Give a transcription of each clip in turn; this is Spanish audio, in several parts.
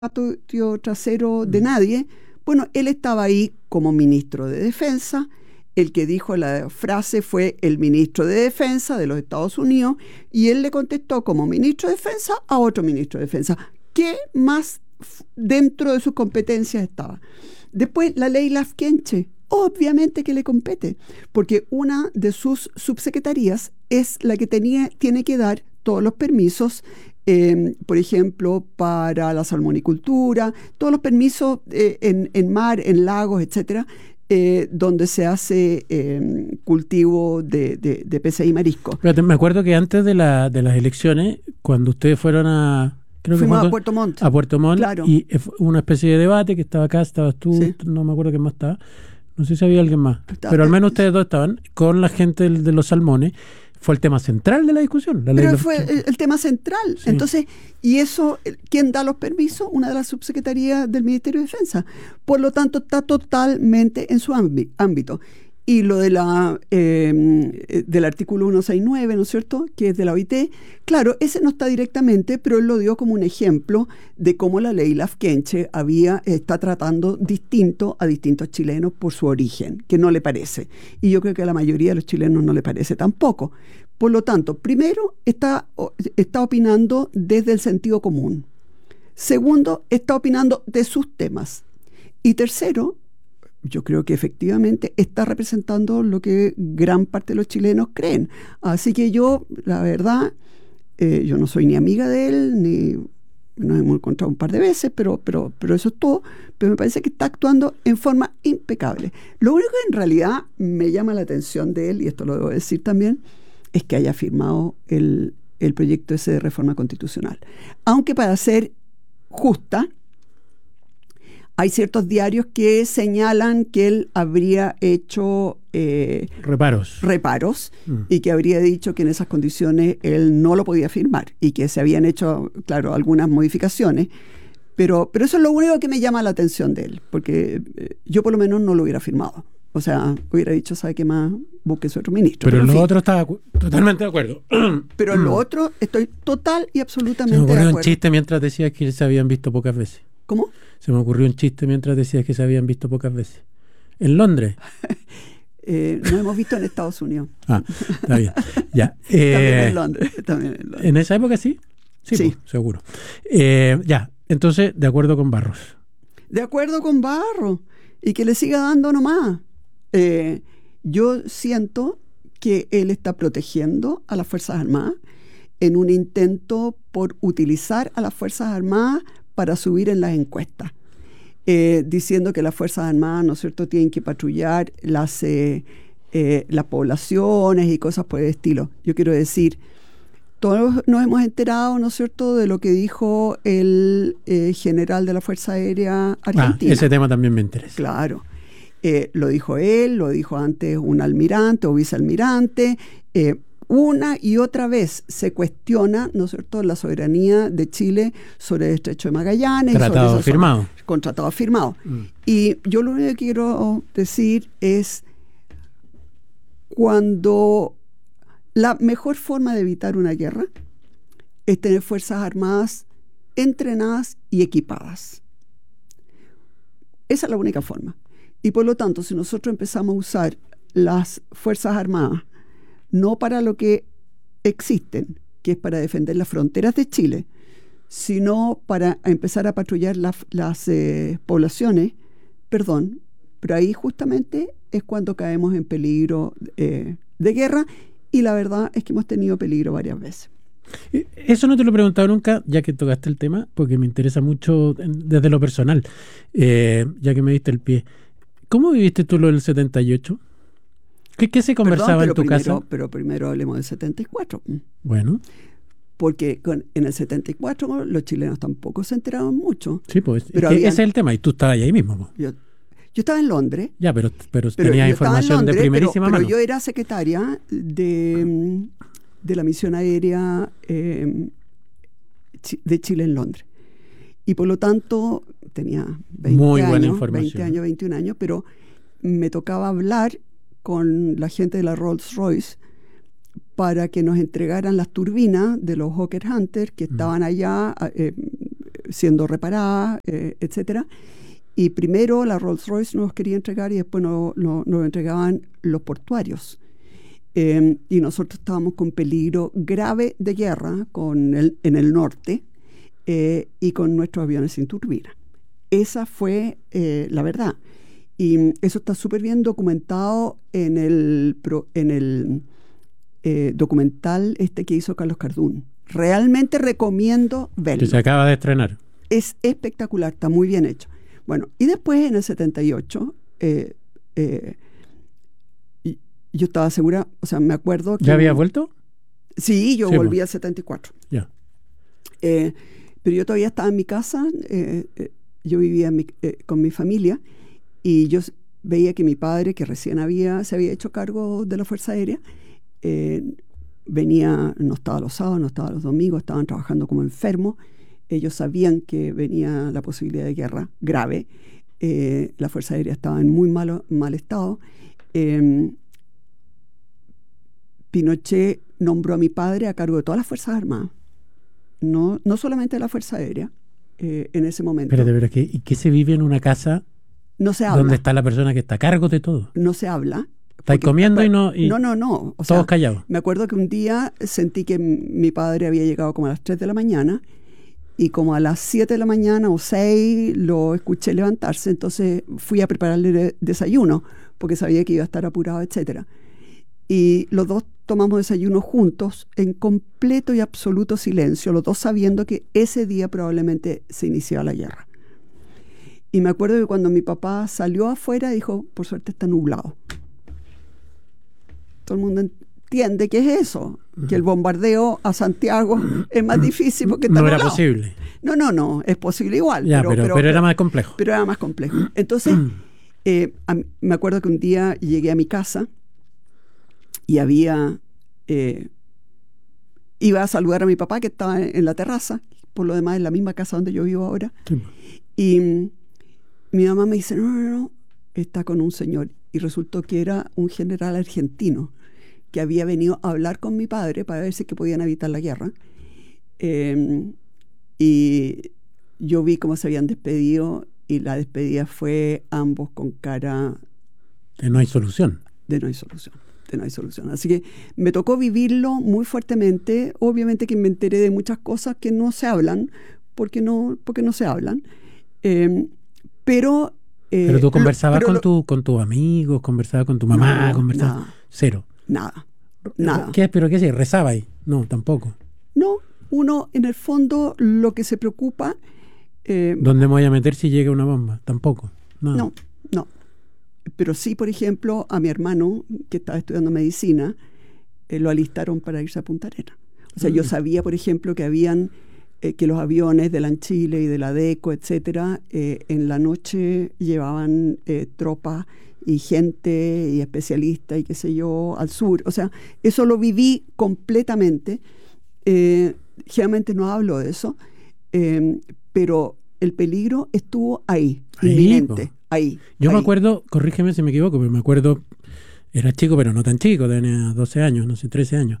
patio trasero de nadie. Bueno, él estaba ahí como ministro de Defensa. El que dijo la frase fue el ministro de Defensa de los Estados Unidos, y él le contestó como ministro de Defensa a otro ministro de Defensa. ¿Qué más dentro de sus competencias estaba? Después, la ley Lafkenche, obviamente que le compete, porque una de sus subsecretarías es la que tiene que dar todos los permisos, por ejemplo, para la salmonicultura, todos los permisos en mar, en lagos, etcétera, donde se hace cultivo de peces y mariscos. Me acuerdo que antes de las elecciones, cuando ustedes fueron fuimos a Puerto Montt. A Puerto Montt, claro. Y una especie de debate que estaba acá, estabas tú, sí. No me acuerdo quién más estaba, no sé si había alguien más, pero al menos ustedes dos estaban con la gente de los salmones. Fue el tema central de la discusión. Pero fue el tema central. Sí. Entonces, y eso, ¿quién da los permisos? Una de las subsecretarías del Ministerio de Defensa. Por lo tanto, está totalmente en su ámbito. Y lo del artículo 169, ¿no es cierto?, que es de la OIT, claro, ese no está directamente, pero él lo dio como un ejemplo de cómo la ley Lafkenche está tratando distinto a distintos chilenos por su origen, que no le parece. Y yo creo que a la mayoría de los chilenos no le parece tampoco. Por lo tanto, primero, está opinando desde el sentido común. Segundo, está opinando de sus temas. Y tercero, yo creo que efectivamente está representando lo que gran parte de los chilenos creen. Así que yo, la verdad, yo no soy ni amiga de él, ni nos hemos encontrado un par de veces, pero eso es todo. Pero me parece que está actuando en forma impecable. Lo único que en realidad me llama la atención de él, y esto lo debo decir también, es que haya firmado el proyecto ese de reforma constitucional. Aunque, para ser justa, hay ciertos diarios que señalan que él habría hecho reparos y que habría dicho que en esas condiciones él no lo podía firmar y que se habían hecho, claro, algunas modificaciones. Pero eso es lo único que me llama la atención de él, porque yo por lo menos no lo hubiera firmado. O sea, hubiera dicho, ¿sabe qué más? Busque su otro ministro. Pero en lo otro estaba totalmente de acuerdo. Pero en lo otro estoy total y absolutamente de acuerdo. Se me ocurrió un chiste mientras decías que se habían visto pocas veces. ¿Cómo? Se me ocurrió un chiste mientras decías que se habían visto pocas veces. ¿En Londres? Nos hemos visto en Estados Unidos. Ah, está bien. Ya. También en Londres. ¿En esa época sí? Sí. Pues, seguro. Ya, entonces, de acuerdo con Barros. De acuerdo con Barros. Y que le siga dando nomás. Yo siento que él está protegiendo a las Fuerzas Armadas en un intento por utilizar a las Fuerzas Armadas para subir en las encuestas, diciendo que las Fuerzas Armadas, ¿no es cierto?, tienen que patrullar las poblaciones y cosas por el estilo. Yo quiero decir, todos nos hemos enterado, ¿no es cierto?, de lo que dijo el general de la Fuerza Aérea Argentina. Ese tema también me interesa. Claro. Lo dijo él, lo dijo antes un almirante o vicealmirante. Una y otra vez se cuestiona, ¿no es cierto?, la soberanía de Chile sobre el Estrecho de Magallanes. Tratado firmado. Con tratado firmado. Y yo lo único que quiero decir es, cuando la mejor forma de evitar una guerra es tener Fuerzas Armadas entrenadas y equipadas. Esa es la única forma. Y por lo tanto, si nosotros empezamos a usar las Fuerzas Armadas no para lo que existen, que es para defender las fronteras de Chile, sino para empezar a patrullar las poblaciones, pero ahí justamente es cuando caemos en peligro de guerra, y la verdad es que hemos tenido peligro varias veces. Eso no te lo he preguntado nunca, ya que tocaste el tema, porque me interesa mucho desde lo personal, ya que me diste el pie. ¿Cómo viviste tú lo del 78? ¿Qué se conversaba en tu casa? Pero primero hablemos del 74. Bueno. Porque en el 74 los chilenos tampoco se enteraban mucho. Sí, pues ese es el tema, y tú estabas ahí mismo. Yo estaba en Londres. Ya, pero tenías información Londres, de primerísima mano. Pero yo era secretaria de la misión aérea de Chile en Londres. Y por lo tanto tenía 20 años, 21 años, pero me tocaba hablar con la gente de la Rolls-Royce para que nos entregaran las turbinas de los Hawker Hunter que estaban allá siendo reparadas, etcétera. Y primero la Rolls-Royce nos quería entregar y después nos entregaban los portuarios. Y nosotros estábamos con peligro grave de guerra en el norte y con nuestros aviones sin turbina. Esa fue la verdad. Y eso está súper bien documentado en el documental que hizo Carlos Cardún. Realmente recomiendo verlo. Que se acaba de estrenar. Es espectacular, está muy bien hecho. Bueno, y después en el 78, yo estaba segura, o sea, me acuerdo que... ¿Ya había vuelto? Sí, yo volví al 74. Ya. Pero yo todavía estaba en mi casa, yo vivía con mi familia, y yo veía que mi padre, que recién se había hecho cargo de la Fuerza Aérea, venía, no estaba los sábados, no estaba los domingos, estaban trabajando como enfermos. Ellos sabían que venía la posibilidad de guerra grave. La Fuerza Aérea estaba en muy mal estado. Pinochet nombró a mi padre a cargo de todas las Fuerzas Armadas, no solamente de la Fuerza Aérea, en ese momento. Pero ¿y qué se vive en una casa no se habla, donde está la persona que está a cargo de todo? No se habla. ¿Estáis comiendo no? O todos callados. Me acuerdo que un día sentí que mi padre había llegado como a las 3 de la mañana y como a las 7 de la mañana o 6 lo escuché levantarse, entonces fui a prepararle desayuno porque sabía que iba a estar apurado, etcétera. Y los dos tomamos desayuno juntos en completo y absoluto silencio, los dos sabiendo que ese día probablemente se iniciaba la guerra. Y me acuerdo que cuando mi papá salió afuera dijo, por suerte está nublado. Todo el mundo entiende qué es eso, que el bombardeo a Santiago es más difícil porque está nublado. No era posible. No, es posible igual. Ya, pero era más complejo. Pero era más complejo. Entonces, me acuerdo que un día llegué a mi casa y iba a saludar a mi papá que estaba en la terraza, por lo demás en la misma casa donde yo vivo ahora. Sí. Y mi mamá me dice, no, está con un señor. Y resultó que era un general argentino que había venido a hablar con mi padre para ver si que podían evitar la guerra. Y yo vi cómo se habían despedido y la despedida fue ambos con cara... De no hay solución. De no hay solución. Así que me tocó vivirlo muy fuertemente. Obviamente que me enteré de muchas cosas que no se hablan, porque no se hablan. Pero tú conversabas con tus amigos, conversabas con tu mamá, conversabas... Cero. Nada. ¿Pero qué sé? ¿Rezaba ahí? No, tampoco. No, uno en el fondo lo que se preocupa... ¿Dónde me voy a meter si llega una bomba? Tampoco. No. Pero sí, por ejemplo, a mi hermano, que estaba estudiando medicina, lo alistaron para irse a Punta Arenas. O sea, yo sabía, por ejemplo, que habían... que los aviones de la Chile y de la DECO, etcétera, en la noche llevaban tropas y gente y especialistas y qué sé yo al sur. O sea, eso lo viví completamente. Generalmente no hablo de eso, pero el peligro estuvo ahí, inminente. Ahí. Yo me acuerdo, corrígeme si me equivoco, pero me acuerdo, era chico, pero no tan chico, tenía 12 años, no sé, 13 años.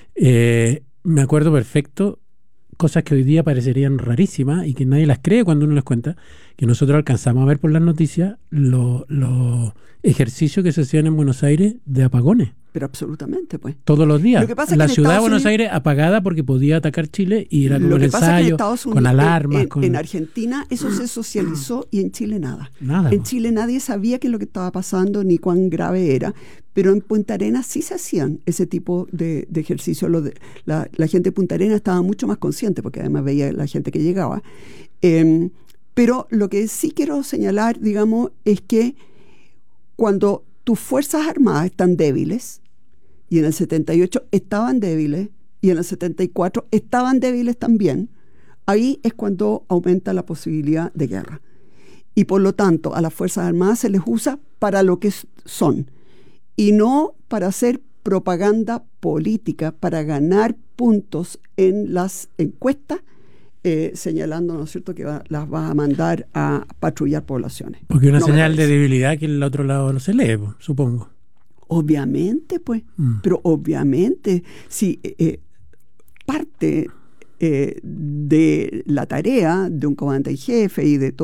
Me acuerdo perfecto cosas que hoy día parecerían rarísimas y que nadie las cree cuando uno les cuenta, que nosotros alcanzamos a ver por las noticias los ejercicios que se hacían en Buenos Aires de apagones. Pero absolutamente, pues. Todos los días. Lo que pasa es la que ciudad de Buenos Aires apagada porque podía atacar Chile y era como el ensayo, con alarmas. En Argentina eso se socializó y en Chile nada. Nada. En Chile nadie sabía qué es lo que estaba pasando ni cuán grave era, pero en Punta Arenas sí se hacían ese tipo de ejercicios. La gente de Punta Arenas estaba mucho más consciente porque además veía la gente que llegaba. Pero lo que sí quiero señalar, digamos, es que cuando tus Fuerzas Armadas están débiles, y en el 78 estaban débiles, y en el 74 estaban débiles también, ahí es cuando aumenta la posibilidad de guerra. Y por lo tanto, a las Fuerzas Armadas se les usa para lo que son, y no para hacer propaganda política, para ganar puntos en las encuestas, señalando, ¿no es cierto?, que las va a mandar a patrullar poblaciones. Porque una señal de debilidad que en el otro lado no se lee, supongo. Obviamente, pues. Pero obviamente, si parte de la tarea de un comandante en jefe y de